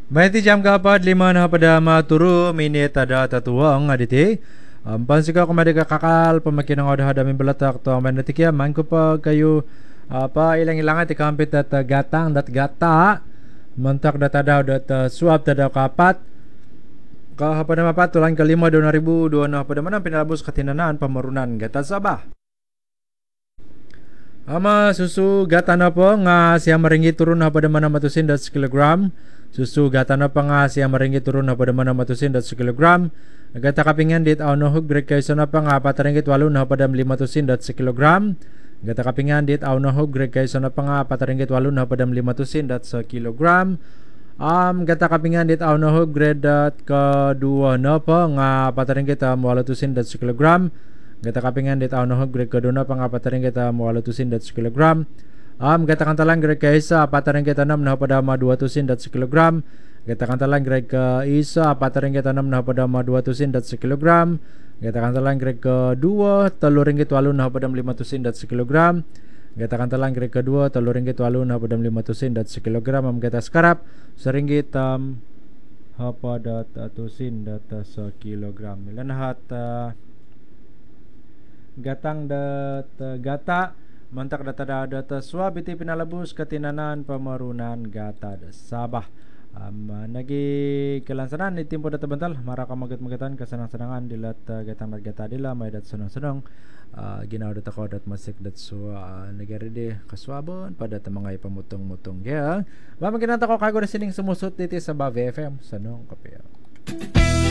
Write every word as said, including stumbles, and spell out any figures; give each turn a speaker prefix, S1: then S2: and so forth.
S1: Maiti jam kapat lima na pada maturu minit ada tatuang aditi. Um, pansika ko madika kakal pamakin ng odah dami balatak to manatikia man ko pa kayo apa ilang ilangan ti kampit dat uh, gatang dat gata mentak dat daw dat uh, suap tadaw kapat ka pada mapat tulan kalima dua ribu dua na pada manang pinalabos katinanaan pamarunan gata sabah. Ama susu gata na po nga siya maringi turun na pada mana matusin dat kilogram. Susu gata na pa nga siya maringi turun na pada mana matusin dat kilogram. Gata kapingan dit aw no hug grek kaysa na pa nga pataringgit walo na pada lima tusin dat kilogram. Gata kapingan dit aw no hug grek kaysa na pa nga pataringgit walo na pada lima tusin dat sa kilogram. Um, gata kapingan dit aw no hug grade dat kedua na pa nga pataringgit um, walo tusin dat kilogram. Gata kapingan dit aw no hug grade kedua na pa nga pataringgit um, walo tusin dat kilogram. Um, gata kantalang grade kaysa pataringgit enam na pada dua tusin dat kilogram. Gata kantalang grade ke isa pataringgit enam na pada dua tusin dat kilogram. Gata kantalang grade kedua telur ringgit walu na pada lima tusin dat kilogram. Gata kantalang grade kedua telur ringgit walu na pada lima tusin dat kilogram. Am gata sekarap seringgit um, pada tusin dat kilogram. Ilan hat uh, gatang dat uh, gata mantak data data swab iti pinalabos katinanan pamarunan gata da Sabah. Um, uh, nagi kelansanan ni timpo data bantal mara ka magat-magatan kasanang-sanangan dilat uh, gatang gata dila may dat sunong-sunong uh, ginaw data ko dat masik dat so uh, nagarede kaswabon pada ta mga ipamutong-mutong ya. Ba maginanta ko kago na sining sumusot diti sa Bave F M sanong kape.